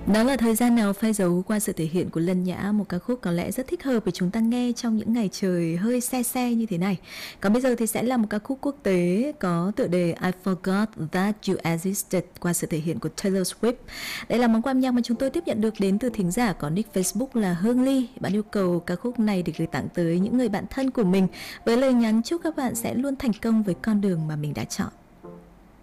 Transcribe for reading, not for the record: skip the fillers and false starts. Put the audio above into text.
Đó là Thời gian nào phai dấu qua sự thể hiện của Lân Nhã, một ca khúc có lẽ rất thích hợp để chúng ta nghe trong những ngày trời hơi se se như thế này. Còn bây giờ thì sẽ là một ca khúc quốc tế có tựa đề I Forgot That You Existed qua sự thể hiện của Taylor Swift. Đây là món quà âm nhạc mà chúng tôi tiếp nhận được đến từ thính giả có nick Facebook là Hương Ly. Bạn yêu cầu ca khúc này được gửi tặng tới những người bạn thân của mình với lời nhắn chúc các bạn sẽ luôn thành công với con đường mà mình đã chọn.